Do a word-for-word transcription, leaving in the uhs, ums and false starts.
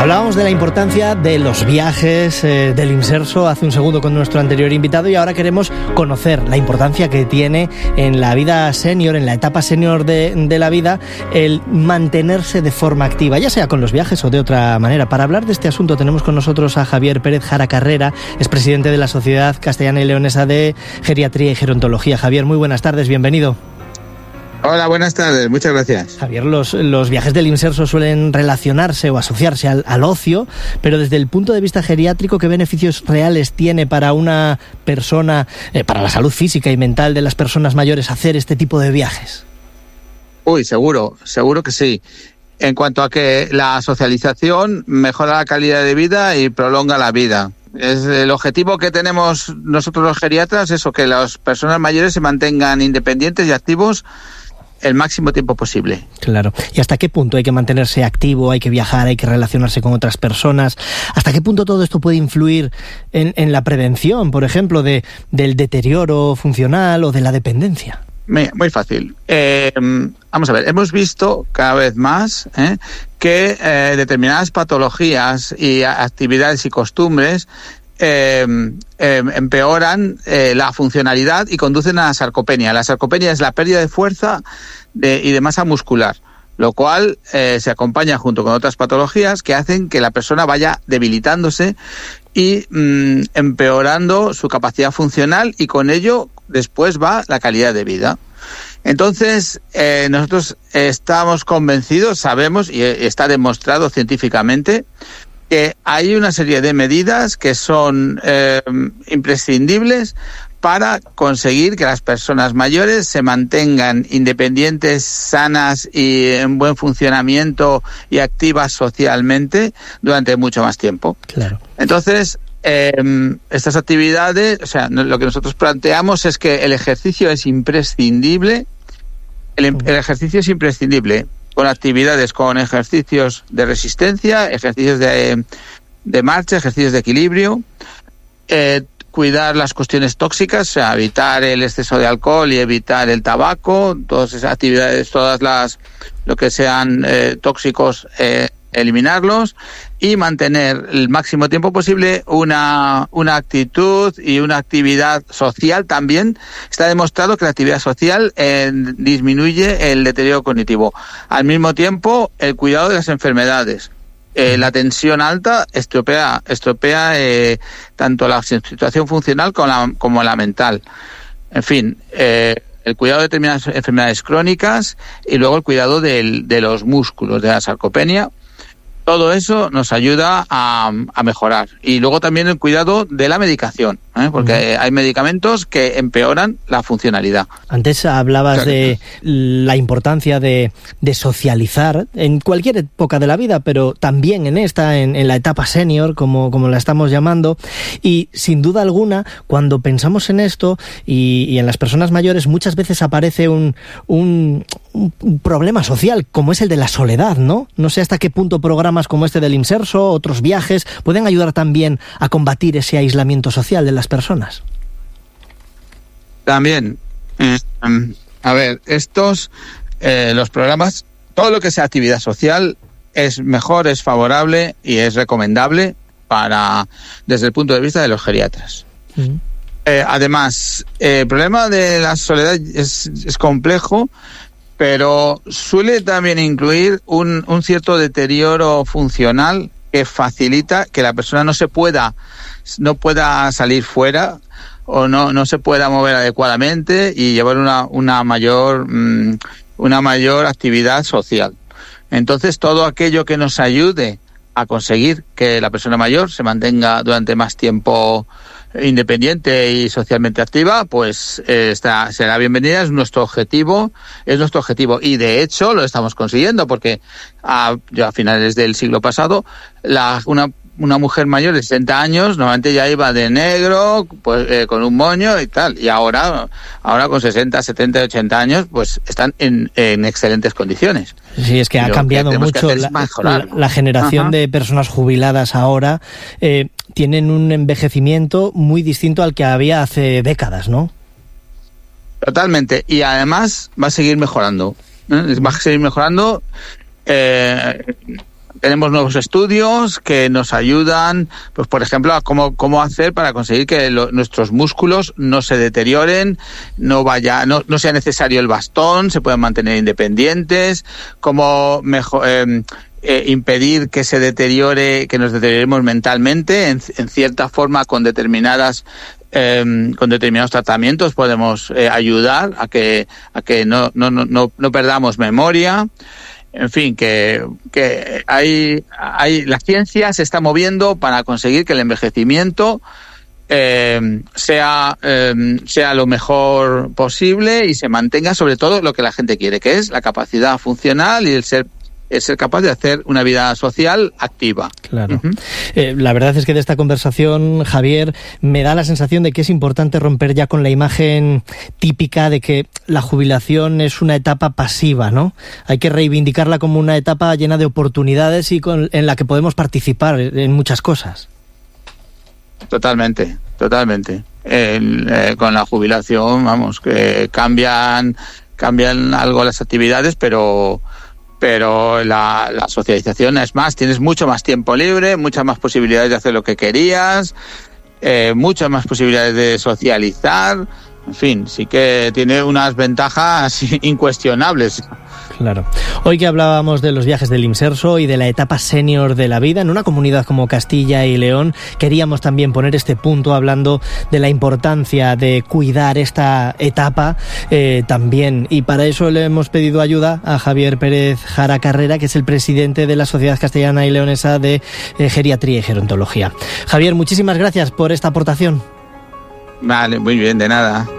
Hablábamos de la importancia de los viajes, eh, del inserso hace un segundo con nuestro anterior invitado, y ahora queremos conocer la importancia que tiene en la vida senior, en la etapa senior de, de la vida, el mantenerse de forma activa, ya sea con los viajes o de otra manera. Para hablar de este asunto tenemos con nosotros a Javier Pérez Jara Carrera, es presidente de la Sociedad Castellana y Leonesa de Geriatría y Gerontología. Javier, muy buenas tardes, bienvenido. Hola, buenas tardes, muchas gracias. Javier, los, los viajes del inserso suelen relacionarse o asociarse al, al ocio, pero desde el punto de vista geriátrico, ¿qué beneficios reales tiene para una persona, eh, para la salud física y mental de las personas mayores, hacer este tipo de viajes? Uy, seguro, seguro que sí. En cuanto a que la socialización mejora la calidad de vida y prolonga la vida. Es el objetivo que tenemos nosotros los geriatras, eso, que las personas mayores se mantengan independientes y activos el máximo tiempo posible. Claro. ¿Y hasta qué punto hay que mantenerse activo, hay que viajar, hay que relacionarse con otras personas? ¿Hasta qué punto todo esto puede influir en, en la prevención, por ejemplo, de, del deterioro funcional o de la dependencia? Muy, muy fácil. Eh, vamos a ver, hemos visto cada vez más eh, que eh, determinadas patologías y actividades y costumbres Eh, eh, empeoran eh, la funcionalidad y conducen a la sarcopenia. La sarcopenia es la pérdida de fuerza de, y de masa muscular, lo cual eh, se acompaña junto con otras patologías que hacen que la persona vaya debilitándose y mm, empeorando su capacidad funcional, y con ello después va la calidad de vida. Entonces, eh, nosotros estamos convencidos, sabemos y está demostrado científicamente que hay una serie de medidas que son eh, imprescindibles para conseguir que las personas mayores se mantengan independientes, sanas y en buen funcionamiento y activas socialmente durante mucho más tiempo. Claro. Entonces, eh, estas actividades, o sea, lo que nosotros planteamos es que el ejercicio es imprescindible, el, el ejercicio es imprescindible. Con actividades, con ejercicios de resistencia, ejercicios de, de marcha, ejercicios de equilibrio, eh, cuidar las cuestiones tóxicas, o sea, evitar el exceso de alcohol y evitar el tabaco, todas esas actividades, todas las, lo que sean eh, tóxicos, eh, eliminarlos, y mantener el máximo tiempo posible una, una actitud y una actividad social también. Está demostrado que la actividad social eh, disminuye el deterioro cognitivo. Al mismo tiempo, el cuidado de las enfermedades. Eh, la tensión alta estropea, estropea eh, tanto la situación funcional como la, como la mental. En fin, eh, el cuidado de determinadas enfermedades crónicas y luego el cuidado del, de los músculos, de la sarcopenia. Todo eso nos ayuda a, a mejorar. Y luego también el cuidado de la medicación, ¿eh? Porque uh-huh. hay medicamentos que empeoran la funcionalidad. Antes hablabas claro. de la importancia de, de socializar en cualquier época de la vida, pero también en esta, en, en la etapa senior, como, como la estamos llamando. Y sin duda alguna, cuando pensamos en esto y, y en las personas mayores, muchas veces aparece un, un, un problema social, como es el de la soledad, ¿no? No sé hasta qué punto programas como este del inserso, otros viajes, pueden ayudar también a combatir ese aislamiento social de las personas. También, eh, a ver, estos, eh, los programas, todo lo que sea actividad social es mejor, es favorable y es recomendable para, desde el punto de vista de los geriatras. Uh-huh. Eh, además, eh, el problema de la soledad es, es complejo, pero suele también incluir un, un cierto deterioro funcional que facilita que la persona no se pueda, no pueda salir fuera o no, no se pueda mover adecuadamente y llevar una, una mayor, mmm, una mayor actividad social. Entonces, todo aquello que nos ayude a conseguir que la persona mayor se mantenga durante más tiempo independiente y socialmente activa, pues eh, está, será bienvenida, es nuestro objetivo, es nuestro objetivo y de hecho lo estamos consiguiendo porque a, a finales del siglo pasado la, una, una mujer mayor de sesenta años normalmente ya iba de negro, pues eh, con un moño y tal, y ahora, ahora con sesenta, setenta, ochenta años pues están en, en excelentes condiciones. Sí, es que ha cambiado mucho la, la, la generación Ajá. de personas jubiladas ahora. Eh, tienen un envejecimiento muy distinto al que había hace décadas, ¿no? Totalmente, y además va a seguir mejorando, ¿eh? Va a seguir mejorando. Eh, tenemos nuevos estudios que nos ayudan, pues por ejemplo, a cómo, cómo hacer para conseguir que lo, nuestros músculos no se deterioren, no vaya, no, no sea necesario el bastón, se puedan mantener independientes, cómo mejor, eh, eh, impedir que se deteriore, que nos deterioremos mentalmente, en, en cierta forma con determinadas Eh, con determinados tratamientos podemos eh, ayudar a que a que no no no no perdamos memoria. En fin, que que hay hay la ciencia se está moviendo para conseguir que el envejecimiento eh, sea eh, sea lo mejor posible y se mantenga sobre todo lo que la gente quiere, que es la capacidad funcional y el ser es ser capaz de hacer una vida social activa. Claro. Uh-huh. Eh, la verdad es que de esta conversación, Javier, me da la sensación de que es importante romper ya con la imagen típica de que la jubilación es una etapa pasiva, ¿no? Hay que reivindicarla como una etapa llena de oportunidades y con, en la que podemos participar en muchas cosas. Totalmente, totalmente. El, eh, con la jubilación, vamos, que cambian, cambian algo las actividades, pero pero la, la socialización es más, tienes mucho más tiempo libre, muchas más posibilidades de hacer lo que querías, eh, muchas más posibilidades de socializar, en fin, sí que tiene unas ventajas incuestionables. Claro. Hoy que hablábamos de los viajes del Imserso y de la etapa senior de la vida, en una comunidad como Castilla y León, queríamos también poner este punto hablando de la importancia de cuidar esta etapa eh, también. Y para eso le hemos pedido ayuda a Javier Pérez Jara Carrera, que es el presidente de la Sociedad Castellana y Leonesa de eh, Geriatría y Gerontología. Javier, muchísimas gracias por esta aportación. Vale, muy bien, de nada.